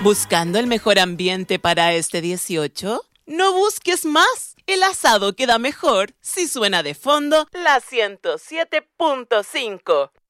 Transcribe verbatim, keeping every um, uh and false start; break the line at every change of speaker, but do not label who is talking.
¿Buscando el mejor ambiente para este dieciocho? No busques más. El asado queda mejor si suena de fondo la ciento siete punto cinco.